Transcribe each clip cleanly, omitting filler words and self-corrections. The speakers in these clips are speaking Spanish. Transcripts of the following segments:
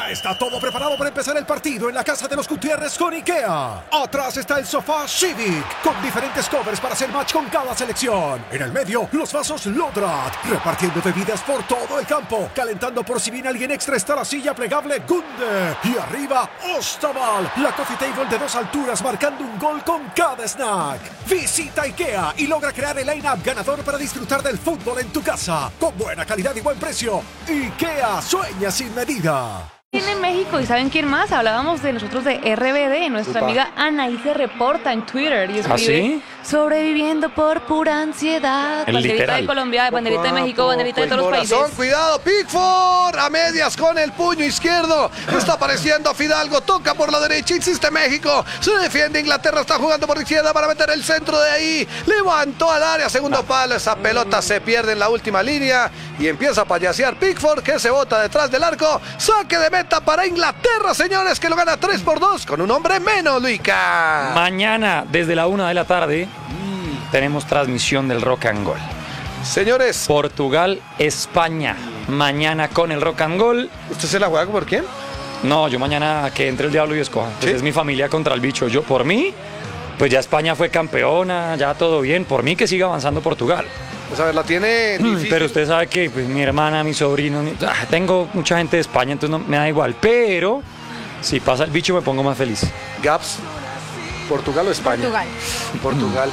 Ya está todo preparado para empezar el partido en la casa de los Gutiérrez con IKEA. Atrás está el sofá Civic, con diferentes covers para hacer match con cada selección. En el medio, los vasos Lodrat, repartiendo bebidas por todo el campo. Calentando por si viene alguien extra está la silla plegable Gunde. Y arriba, Ostaval, la coffee table de 2 alturas marcando un gol con cada snack. Visita IKEA y logra crear el line-up ganador para disfrutar del fútbol en tu casa. Con buena calidad y buen precio. IKEA, sueña sin medida. Tiene México, ¿y saben quién más? Hablábamos de nosotros de RBD, nuestra amiga Anaí se reporta en Twitter y escribe: ¿Ah, sí? sobreviviendo por pura ansiedad. Banderita literal. de Colombia, banderita de México, banderita de todos los países. Cuidado, Pickford, a medias con el puño izquierdo, está apareciendo Fidalgo, toca por la derecha, insiste México, se defiende Inglaterra, está jugando por la izquierda para meter el centro de ahí, levantó al área, segundo palo, esa pelota se pierde en la última línea y empieza a payasear Pickford, que se bota detrás del arco, saque de meta para Inglaterra, señores, que lo gana 3-2 con un hombre menos, Luica. Mañana, desde la 1 de la tarde, tenemos transmisión del Rock and Goal. Señores, Portugal, España. Mañana con el Rock and Goal. ¿usted se la juega por quién? No, yo mañana que entre el diablo y escoja. Pues ¿Sí? es mi familia contra el bicho. Yo, por mí, pues ya España fue campeona, ya todo bien. Por mí que siga avanzando Portugal. Pues a ver, la tiene difícil. Pero usted sabe que pues, mi hermana, mi sobrino, tengo mucha gente de España, entonces no, me da igual. Pero si pasa el bicho me pongo más feliz. Gaps, ¿Portugal o España? Portugal. Portugal.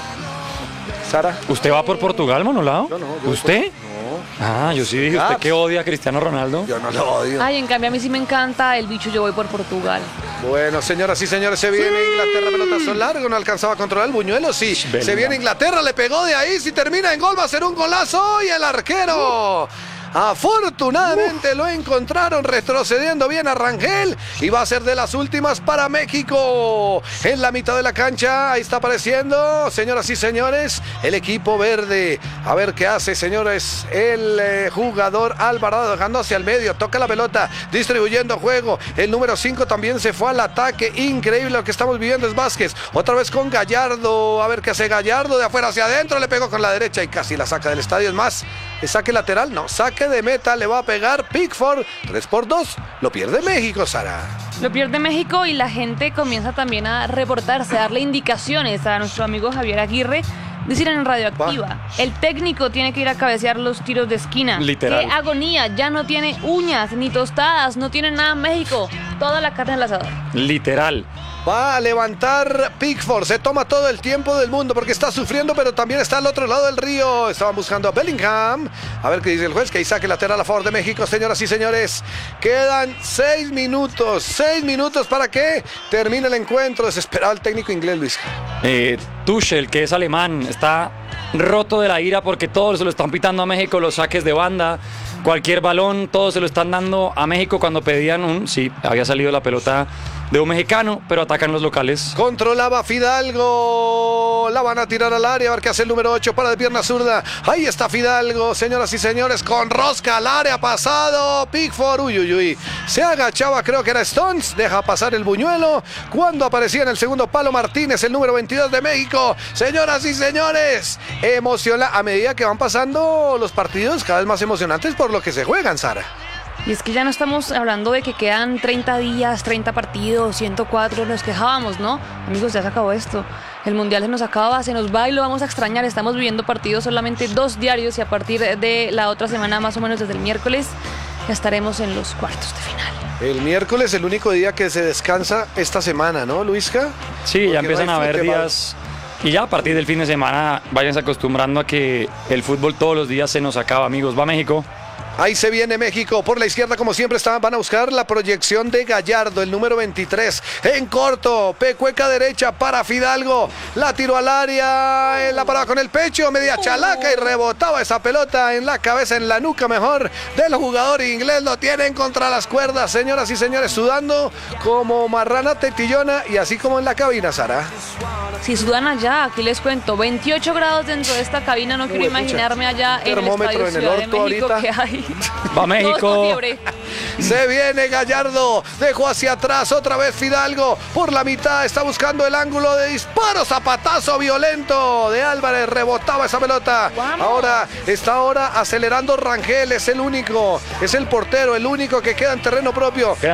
Sara. ¿Usted va por Portugal, Manolao? Yo no. yo ¿Usted? Ah, yo sí dije, ¿usted Gaps. que odia a Cristiano Ronaldo? Yo no lo odio. Ay, en cambio a mí sí me encanta el bicho, yo voy por Portugal. Bueno, señoras y señores, se viene Inglaterra, pelotazo largo, no alcanzaba a controlar el buñuelo, sí. Bellingham. Se viene Inglaterra, le pegó de ahí, si termina en gol va a ser un golazo y el arquero. Afortunadamente lo encontraron retrocediendo bien a Rangel y va a ser de las últimas para México. En la mitad de la cancha, ahí está apareciendo, señoras y señores, el equipo verde. A ver qué hace, señores, el jugador Alvarado dejando hacia el medio, toca la pelota, distribuyendo juego. El número 5 también se fue al ataque, increíble lo que estamos viviendo es Vázquez. Otra vez con Gallardo, a ver qué hace Gallardo, de afuera hacia adentro, le pegó con la derecha y casi la saca del estadio. Es más, saque lateral, no, saque de meta, le va a pegar Pickford, 3-2, lo pierde México, Sara. Lo pierde México y la gente comienza también a reportarse, a darle indicaciones a nuestro amigo Javier Aguirre. Decir en Radioactiva, el técnico tiene que ir a cabecear los tiros de esquina. Literal. ¡Qué agonía! Ya no tiene uñas ni tostadas, no tiene nada México. Toda la carne en el asador. Literal. Va a levantar Pickford, se toma todo el tiempo del mundo porque está sufriendo, pero también está al otro lado del río. Estaban buscando a Bellingham. A ver qué dice el juez, que ahí saque lateral a favor de México, señoras y señores. Quedan 6 minutos para que termine el encuentro. Desesperado el técnico inglés, Luis. Tuchel, que es alemán, está roto de la ira porque todos se lo están pitando a México, los saques de banda, cualquier balón, todos se lo están dando a México cuando pedían sí, había salido la pelota de un mexicano, pero atacan los locales. Controlaba Fidalgo, la van a tirar al área, a ver qué hace el número 8, para de pierna zurda, ahí está Fidalgo, señoras y señores, con rosca al área, pasado, Pickford, uy, se agachaba, creo que era Stones, deja pasar el buñuelo, cuando aparecía en el segundo palo Martínez, el número 22 de México, señoras y señores, emociona a medida que van pasando los partidos, cada vez más emocionantes por lo que se juegan, Sara. Y es que ya no estamos hablando de que quedan 30 días, 30 partidos, 104, nos quejábamos, ¿no? Amigos, ya se acabó esto. El Mundial se nos acaba, se nos va y lo vamos a extrañar. Estamos viviendo partidos solamente 2 diarios y a partir de la otra semana, más o menos desde el miércoles, ya estaremos en los cuartos de final. El miércoles el único día que se descansa esta semana, ¿no, Luisca? Sí, Porque ya empiezan no hay a haber fútbol. días. Y ya a partir del fin de semana váyanse acostumbrando a que el fútbol todos los días se nos acaba, amigos. Va México. Ahí se viene México, por la izquierda como siempre van a buscar la proyección de Gallardo, el número 23, en corto, pecueca derecha para Fidalgo, la tiró al área, la paraba con el pecho, media chalaca y rebotaba esa pelota en la cabeza, en la nuca mejor del jugador inglés, lo tienen contra las cuerdas, señoras y señores, sudando como marrana tetillona y así como en la cabina, Sara. Si sudan allá, aquí les cuento, 28 grados dentro de esta cabina, no quiero Uy, pucha. imaginarme allá en el Termómetro estadio en el Ciudad de orto México ahorita. que hay. Va Todos México. con fiebre. Se viene Gallardo, dejó hacia atrás otra vez Fidalgo, por la mitad está buscando el ángulo de disparo, zapatazo violento de Álvarez, rebotaba esa pelota. ¡Vamos! Está acelerando Rangel, es el único, es el portero, el único que queda en terreno propio.